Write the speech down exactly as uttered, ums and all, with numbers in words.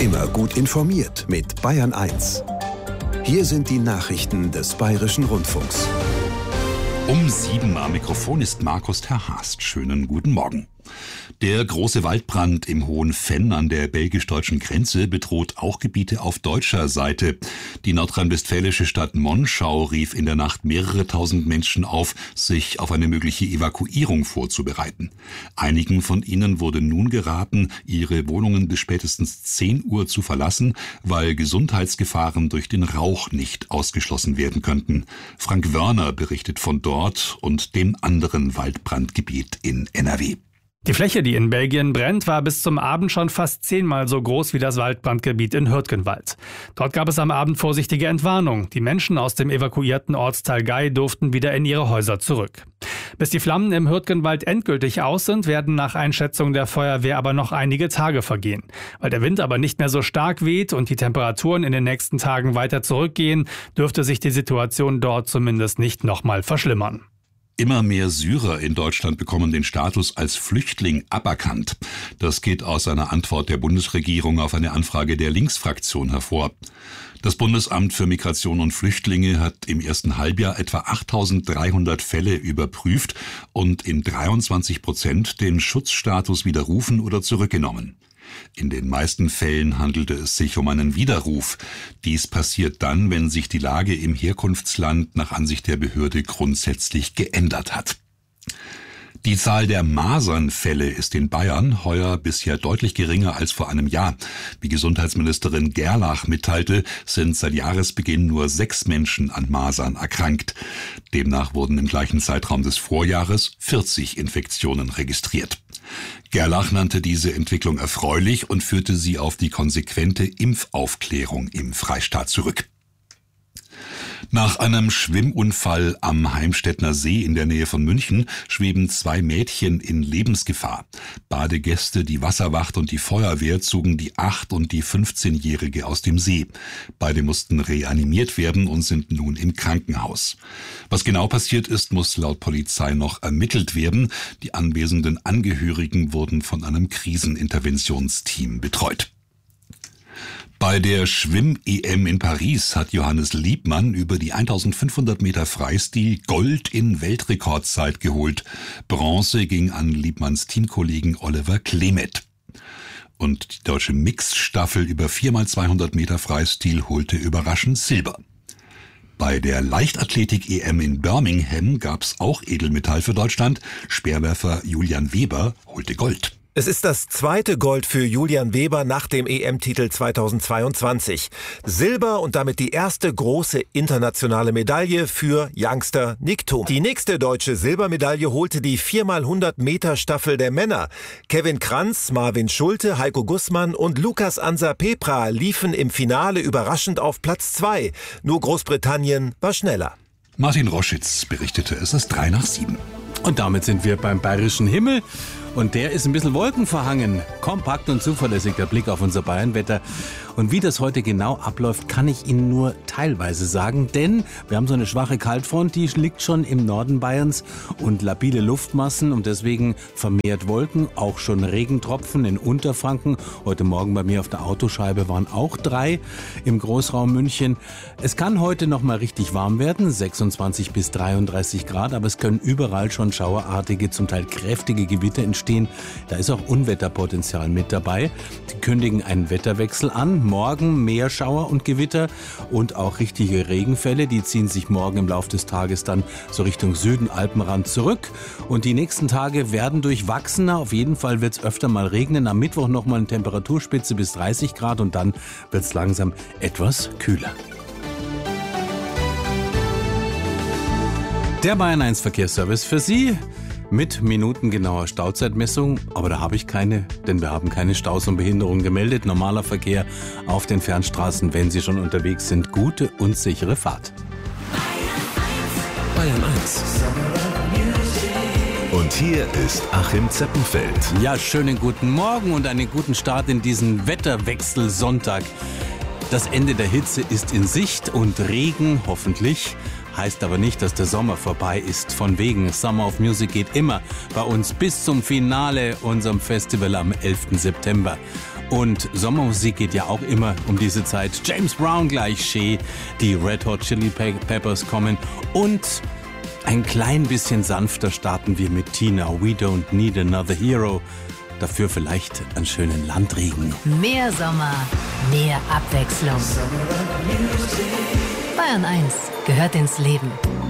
Immer gut informiert mit Bayern eins. Hier sind die Nachrichten des Bayerischen Rundfunks. Um sieben am Mikrofon ist Markus Terhast. Schönen guten Morgen. Der große Waldbrand im Hohen Venn an der belgisch-deutschen Grenze bedroht auch Gebiete auf deutscher Seite. Die nordrhein-westfälische Stadt Monschau rief in der Nacht mehrere tausend Menschen auf, sich auf eine mögliche Evakuierung vorzubereiten. Einigen von ihnen wurde nun geraten, ihre Wohnungen bis spätestens zehn Uhr zu verlassen, weil Gesundheitsgefahren durch den Rauch nicht ausgeschlossen werden könnten. Frank Wörner berichtet von dort und dem anderen Waldbrandgebiet in N R W. Die Fläche, die in Belgien brennt, war bis zum Abend schon fast zehnmal so groß wie das Waldbrandgebiet in Hürtgenwald. Dort gab es am Abend vorsichtige Entwarnung. Die Menschen aus dem evakuierten Ortsteil Gei durften wieder in ihre Häuser zurück. Bis die Flammen im Hürtgenwald endgültig aus sind, werden nach Einschätzung der Feuerwehr aber noch einige Tage vergehen. Weil der Wind aber nicht mehr so stark weht und die Temperaturen in den nächsten Tagen weiter zurückgehen, dürfte sich die Situation dort zumindest nicht nochmal verschlimmern. Immer mehr Syrer in Deutschland bekommen den Status als Flüchtling aberkannt. Das geht aus einer Antwort der Bundesregierung auf eine Anfrage der Linksfraktion hervor. Das Bundesamt für Migration und Flüchtlinge hat im ersten Halbjahr etwa achttausenddreihundert Fälle überprüft und in dreiundzwanzig Prozent den Schutzstatus widerrufen oder zurückgenommen. In den meisten Fällen handelte es sich um einen Widerruf. Dies passiert dann, wenn sich die Lage im Herkunftsland nach Ansicht der Behörde grundsätzlich geändert hat. Die Zahl der Masernfälle ist in Bayern heuer bisher deutlich geringer als vor einem Jahr. Wie Gesundheitsministerin Gerlach mitteilte, sind seit Jahresbeginn nur sechs Menschen an Masern erkrankt. Demnach wurden im gleichen Zeitraum des Vorjahres vierzig Infektionen registriert. Gerlach nannte diese Entwicklung erfreulich und führte sie auf die konsequente Impfaufklärung im Freistaat zurück. Nach einem Schwimmunfall am Heimstettner See in der Nähe von München schweben zwei Mädchen in Lebensgefahr. Badegäste, die Wasserwacht und die Feuerwehr zogen die acht- und die fünfzehnjährige aus dem See. Beide mussten reanimiert werden und sind nun im Krankenhaus. Was genau passiert ist, muss laut Polizei noch ermittelt werden. Die anwesenden Angehörigen wurden von einem Kriseninterventionsteam betreut. Bei der Schwimm-E M in Paris hat Johannes Liebmann über die eintausendfünfhundert Meter Freistil Gold in Weltrekordzeit geholt. Bronze ging an Liebmanns Teamkollegen Oliver Klemet. Und die deutsche Mixstaffel über vier mal zweihundert Meter Freistil holte überraschend Silber. Bei der Leichtathletik-E M in Birmingham gab's auch Edelmetall für Deutschland. Speerwerfer Julian Weber holte Gold. Es ist das zweite Gold für Julian Weber nach dem E M-Titel zweitausendzweiundzwanzig. Silber und damit die erste große internationale Medaille für Youngster Nick Thom. Die nächste deutsche Silbermedaille holte die vier mal hundert Meter Staffel der Männer. Kevin Kranz, Marvin Schulte, Heiko Gussmann und Lukas Ansa-Pepra liefen im Finale überraschend auf Platz zwei. Nur Großbritannien war schneller. Martin Roschitz berichtete, es ist drei nach sieben. Und damit sind wir beim bayerischen Himmel. Und der ist ein bisschen wolkenverhangen. Kompakt und zuverlässig der Blick auf unser Bayernwetter. Und wie das heute genau abläuft, kann ich Ihnen nur teilweise sagen. Denn wir haben so eine schwache Kaltfront, die liegt schon im Norden Bayerns und labile Luftmassen und deswegen vermehrt Wolken. Auch schon Regentropfen in Unterfranken. Heute Morgen bei mir auf der Autoscheibe waren auch drei im Großraum München. Es kann heute noch mal richtig warm werden, sechsundzwanzig bis dreiunddreißig Grad. Aber es können überall schon schauerartige, zum Teil kräftige Gewitter entstehen. Da ist auch Unwetterpotenzial mit dabei. Die kündigen einen Wetterwechsel an. Morgen mehr Schauer und Gewitter und auch richtige Regenfälle. Die ziehen sich morgen im Laufe des Tages dann so Richtung Süden, Alpenrand zurück. Und die nächsten Tage werden durchwachsener. Auf jeden Fall wird es öfter mal regnen. Am Mittwoch nochmal eine Temperaturspitze bis dreißig Grad und dann wird es langsam etwas kühler. Der Bayern eins Verkehrsservice für Sie. Mit minutengenauer Stauzeitmessung, aber da habe ich keine, denn wir haben keine Staus und Behinderungen gemeldet. Normaler Verkehr auf den Fernstraßen, wenn Sie schon unterwegs sind. Gute und sichere Fahrt. Bayern eins. Und hier ist Achim Zeppenfeld. Ja, schönen guten Morgen und einen guten Start in diesen Wetterwechselsonntag. Das Ende der Hitze ist in Sicht und Regen hoffentlich Heißt aber nicht, dass der Sommer vorbei ist. Von wegen, Summer of Music geht immer bei uns bis zum Finale unserem Festival am elften September. Und Sommermusik geht ja auch immer um diese Zeit. James Brown gleich, Shea, die Red Hot Chili Peppers kommen und ein klein bisschen sanfter starten wir mit Tina. We don't need another hero. Dafür vielleicht einen schönen Landregen. Mehr Sommer, mehr Abwechslung. Bayern eins gehört ins Leben.